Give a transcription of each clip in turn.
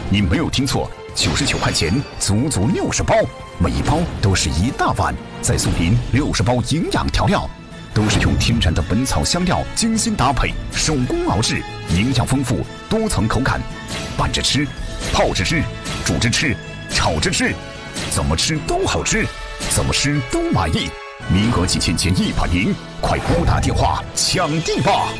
你没有听错，99块钱，足足60包，每一包都是一大碗，再送您60包营养调料，都是用天然的本草香料精心搭配，手工熬制，营养丰富，多层口感，拌着吃，泡着吃，煮着吃，炒着吃，怎么吃都好吃，怎么吃都满意。名额几千减100名，快拨打电话抢订吧！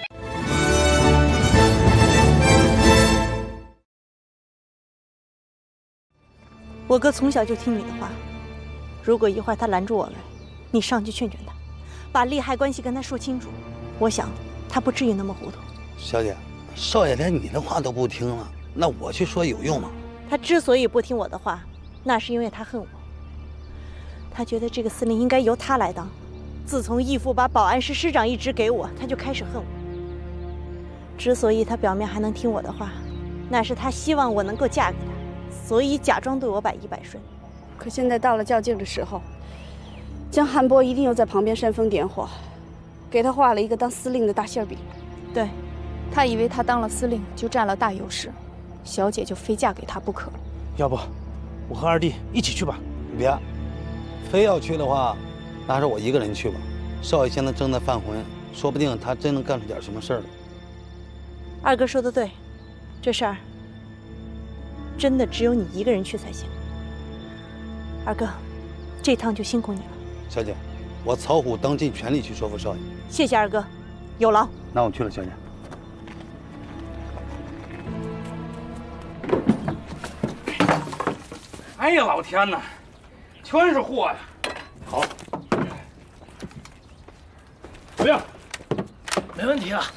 我哥从小就听你的话，如果一会儿他拦住我们，你上去劝劝他，把利害关系跟他说清楚，我想他不至于那么糊涂。 小姐，少爷连你的话都不听了，那我去说有用吗？ 他之所以不听我的话，那是因为他恨我。他觉得这个司令应该由他来当。自从义父把保安师师长一职给我，他就开始恨我。之所以他表面还能听我的话，那是他希望我能够嫁给他，所以假装对我百依百顺。 可现在到了较劲的时候，江汉波一定又在旁边煽风点火，给他画了一个当司令的大馅饼。 对， 他以为他当了司令就占了大优势，小姐就非嫁给他不可。 要不，我和二弟一起去吧？ 别，非要去的话，那还是我一个人去吧。少爷现在正在犯浑，说不定他真能干出点什么事儿来。 二哥说的对，这事儿真的只有你一个人去才行。二哥，这趟就辛苦你了。 小姐，我曹虎当尽全力去说服少爷。 谢谢二哥，有劳。 那我去了，小姐。 哎呀，老天哪，全是货呀！好，怎么样？ 没问题了。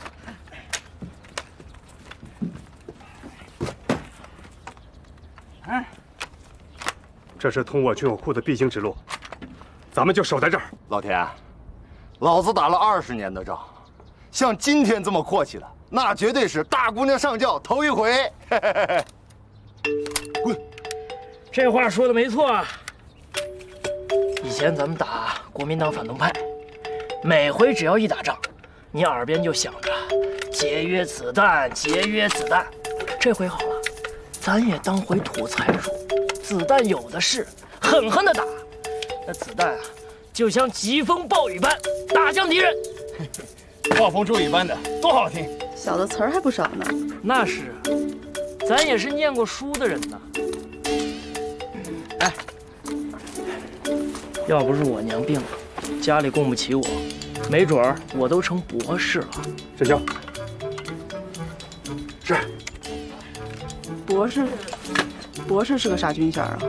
哎， 这是通我军火库的必经之路，咱们就守在这儿。 老田，老子打了20年的仗，像今天这么阔气的，那绝对是大姑娘上轿头一回。 滚！这话说的没错啊。以前咱们打国民党反动派，每回只要一打仗，你耳边就响着节约子弹，节约子弹。这回好了，咱也当回土财主，子弹有的是，狠狠的打。那子弹啊，就像疾风暴雨般打向敌人。 画风骤雨般的，多好听！ 小的词儿还不少呢。 那是啊，咱也是念过书的人呐。哎，要不是我娘病了，家里供不起我，没准儿我都成博士了。 沈江， 是。 博士是个啥军衔啊？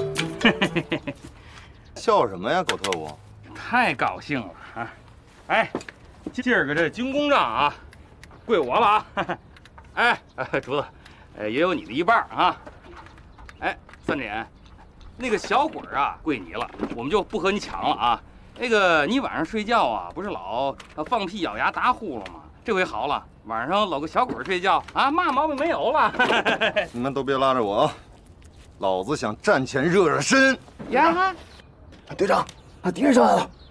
笑什么呀，狗特务！ 太高兴了啊！哎，今儿个这军功章啊，归我了啊！哎，竹子，也有你的一半啊！哎，三姐，那个小鬼啊，归你了，我们就不和你抢了啊。那个你晚上睡觉啊，不是老放屁、咬牙、打呼噜吗？这回好了，晚上搂个小鬼睡觉啊，嘛毛病没有了。 你们都别拉着我啊，老子想战前热热身。 呀， 队长，敌人上来了！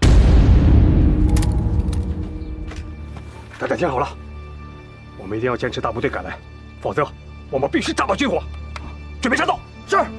大家听好了，我们一定要坚持大部队赶来，否则我们必须炸到军火。准备战斗。 是。